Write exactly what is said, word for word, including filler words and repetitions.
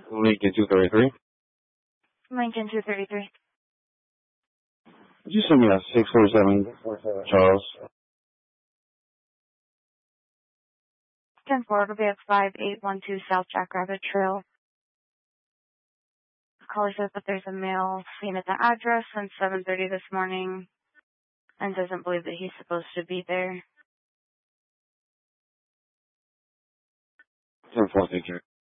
Lincoln two thirty-three. Lincoln two thirty-three. Could you send me a six four seven Charles? ten four, it'll be at five eight one two South Jackrabbit Trail. The caller says that there's a male seen at the address since seven thirty this morning and doesn't believe that he's supposed to be there. ten four, take care.